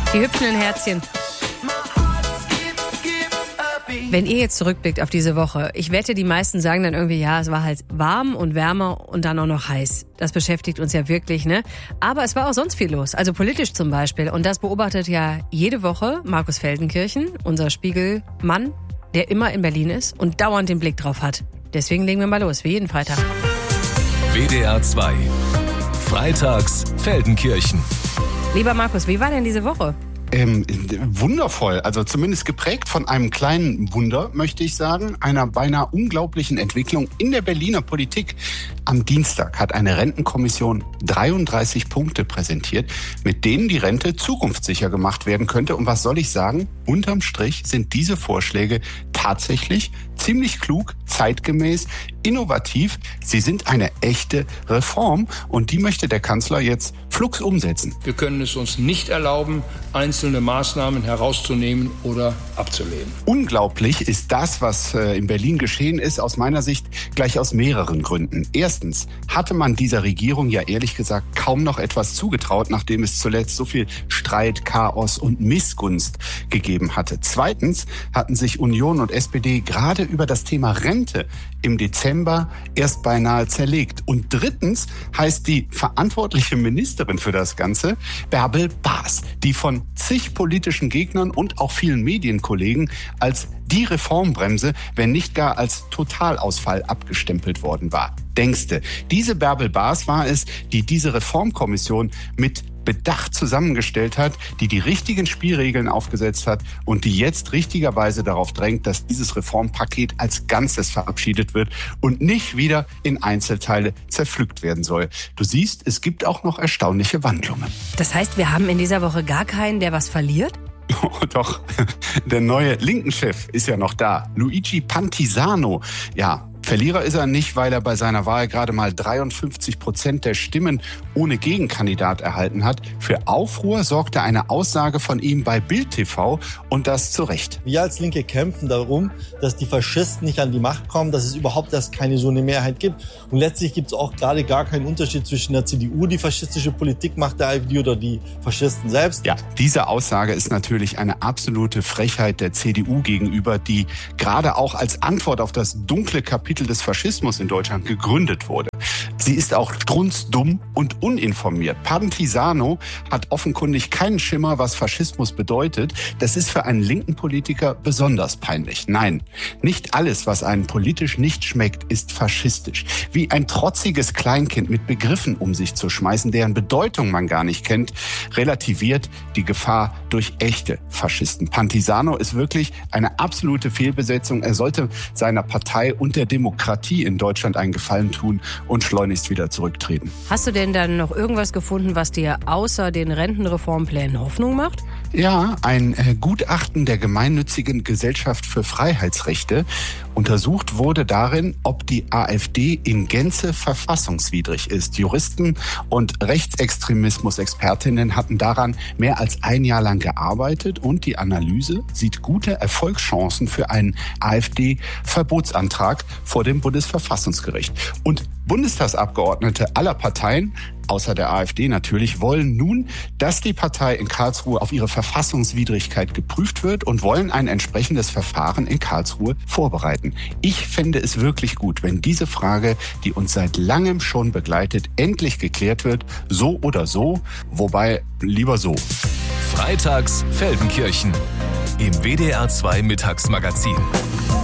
Die hüpfenden Herzchen. Wenn ihr jetzt zurückblickt auf diese Woche, ich wette, die meisten sagen dann irgendwie, ja, es war halt warm und wärmer und dann auch noch heiß. Das beschäftigt uns ja wirklich, ne? Aber es war auch sonst viel los, also politisch zum Beispiel. Und das beobachtet ja jede Woche Markus Feldenkirchen, unser Spiegelmann, der immer in Berlin ist und dauernd den Blick drauf hat. Deswegen legen wir mal los, wie jeden Freitag. WDR 2. Freitags Feldenkirchen. Lieber Markus, wie war denn diese Woche? Wundervoll, also zumindest geprägt von einem kleinen Wunder, möchte ich sagen, einer beinahe unglaublichen Entwicklung in der Berliner Politik. Am Dienstag hat eine Rentenkommission 33 Punkte präsentiert, mit denen die Rente zukunftssicher gemacht werden könnte. Und was soll ich sagen? Unterm Strich sind diese Vorschläge tatsächlich ziemlich klug, zeitgemäß, innovativ. Sie sind eine echte Reform und die möchte der Kanzler jetzt flugs umsetzen. Wir können es uns nicht erlauben, einzelne Maßnahmen herauszunehmen oder abzulehnen. Unglaublich ist das, was in Berlin geschehen ist, aus meiner Sicht gleich aus mehreren Gründen. Erstens hatte man dieser Regierung ja ehrlich gesagt kaum noch etwas zugetraut, nachdem es zuletzt so viel Streit, Chaos und Missgunst gegeben hatte. Zweitens hatten sich Union und SPD gerade über das Thema Rente im Dezember erst beinahe zerlegt. Und drittens heißt die verantwortliche Ministerin für das Ganze Bärbel Baas, die von zig politischen Gegnern und auch vielen Medienkollegen als die Reformbremse, wenn nicht gar als Totalausfall abgestempelt worden war. Denkste, diese Bärbel Baas war es, die diese Reformkommission mit Bedacht zusammengestellt hat, die die richtigen Spielregeln aufgesetzt hat und die jetzt richtigerweise darauf drängt, dass dieses Reformpaket als Ganzes verabschiedet wird und nicht wieder in Einzelteile zerpflückt werden soll. Du siehst, es gibt auch noch erstaunliche Wandlungen. Das heißt, wir haben in dieser Woche gar keinen, der was verliert? Oh, doch, der neue Linken-Chef ist ja noch da. Luigi Pantisano. Ja, Verlierer ist er nicht, weil er bei seiner Wahl gerade mal 53% der Stimmen ohne Gegenkandidat erhalten hat. Für Aufruhr sorgte eine Aussage von ihm bei Bild TV und das zu Recht. Wir als Linke kämpfen darum, dass die Faschisten nicht an die Macht kommen, dass es überhaupt erst keine so eine Mehrheit gibt. Und letztlich gibt es auch gerade gar keinen Unterschied zwischen der CDU, die faschistische Politik macht, der AfD oder die Faschisten selbst. Ja, diese Aussage ist natürlich eine absolute Frechheit der CDU gegenüber, die gerade auch als Antwort auf das dunkle Kapitel des Faschismus in Deutschland gegründet wurde. Sie ist auch strunzdumm und uninformiert. Pantisano hat offenkundig keinen Schimmer, was Faschismus bedeutet. Das ist für einen linken Politiker besonders peinlich. Nein, nicht alles, was einem politisch nicht schmeckt, ist faschistisch. Wie ein trotziges Kleinkind mit Begriffen um sich zu schmeißen, deren Bedeutung man gar nicht kennt, relativiert die Gefahr durch echte Faschisten. Pantisano ist wirklich eine absolute Fehlbesetzung. Er sollte seiner Partei und der Demokratie in Deutschland einen Gefallen tun und schleunigst wieder zurücktreten. Hast du denn dann noch irgendwas gefunden, was dir außer den Rentenreformplänen Hoffnung macht? Ja, ein Gutachten der Gemeinnützigen Gesellschaft für Freiheitsrechte. Untersucht wurde darin, ob die AfD in Gänze verfassungswidrig ist. Juristen und Rechtsextremismus-Expertinnen hatten daran mehr als ein Jahr lang gearbeitet und die Analyse sieht gute Erfolgschancen für einen AfD-Verbotsantrag vor dem Bundesverfassungsgericht. Und Bundestagsabgeordnete aller Parteien, außer der AfD natürlich, wollen nun, dass die Partei in Karlsruhe auf ihre Verfassungswidrigkeit geprüft wird und wollen ein entsprechendes Verfahren in Karlsruhe vorbereiten. Ich fände es wirklich gut, wenn diese Frage, die uns seit langem schon begleitet, endlich geklärt wird, so oder so, wobei lieber so. Freitags Feldenkirchen im WDR 2 Mittagsmagazin.